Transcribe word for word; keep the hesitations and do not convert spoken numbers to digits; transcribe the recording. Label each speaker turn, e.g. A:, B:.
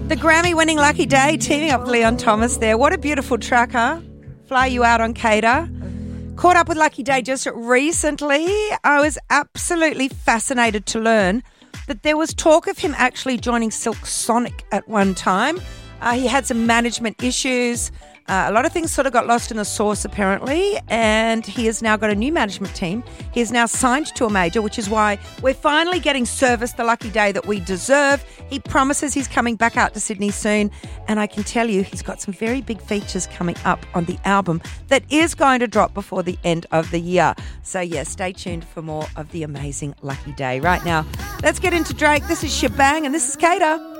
A: The Grammy-winning Lucky Day teaming up with Leon Thomas there. What a beautiful track, huh? Fly You Out on Cater. Caught up with Lucky Day just recently. I was absolutely fascinated to learn that there was talk of him actually joining Silk Sonic at one time. Uh, he had some management issues. Uh, a lot of things sort of got lost in the sauce, apparently, and he has now got a new management team. He is now signed to a major, which is why we're finally getting service the Lucky Day that we deserve. He promises he's coming back out to Sydney soon, and I can tell you he's got some very big features coming up on the album that is going to drop before the end of the year. So, yeah, stay tuned for more of the amazing Lucky Day. Right now, let's get into Drake. This is Shebang, and this is Cater.